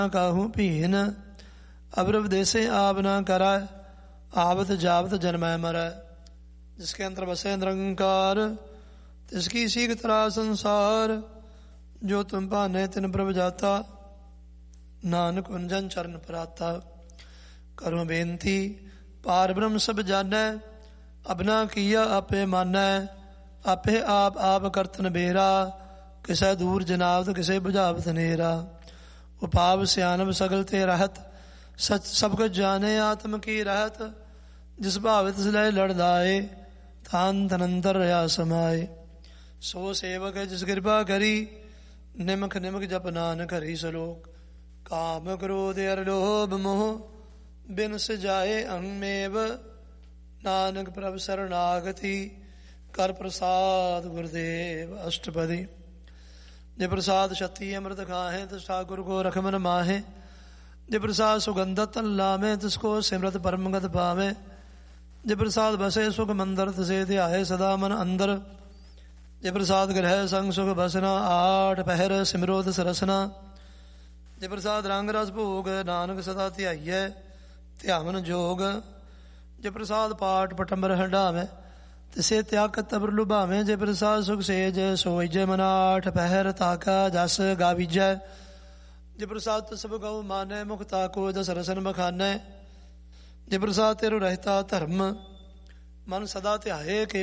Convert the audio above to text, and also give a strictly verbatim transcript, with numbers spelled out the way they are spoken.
काहू भीन अबर विदेशे आप ना करै आवत जावत जन्मै मरै। जिसके अंतर बसे निरंकार तिसकी सीख तरा संसार। जो तुम भाने तिन प्रभ जाता नानक उनजन चरण पराता। करो बेनती पार ब्रह्म सब जानै अपना किया आपे मानै। आपे आप आप करतन बेरा किसै दूर जनावत किसे बुझावत नेरा। उपाव सियानब सगल ते रहत सच सब कुछ जाने आत्म की रहत। जिस भावित सिलय लड़दाए थान धनंतर रहा समाए। सो सेवक है जिस कृपा करी निमक निमक जप नानक हरि सलोक। काम क्रोध अर लोभ मोह बिन सजाए अहमेव नानक प्रभ शरणागति कर प्रसाद गुरुदेव अष्टपदी। जे प्रसाद शक्ति अमृत खाहे तिस ठाकुर को रखमन माहे। जे प्रसाद सुगंधत तन लामे तिसको सिमरत परमगत पावे। जे प्रसाद बसे सुख मंदर तिसे ध्याये सदा मन अंदर। जे प्रसाद ग्रह संग सुख बसना आठ पहर सिमरोत सरसना। जे प्रसाद रंग रस भोग नानक सदा ध्याइयै ध्यावन जोग। जे प्रसाद पाठ पटम्बर हंडावे तिसे त्याग तबर लुभावे। जे प्रसाद सुख सेज सोइजै मनाठ पहर ताका जस गाविजै। जे प्रसाद सब गौ मानै मुख ताको जस रसन बखानै। जे प्रसाद तेरो रहता धर्म मन सदा ध्याये के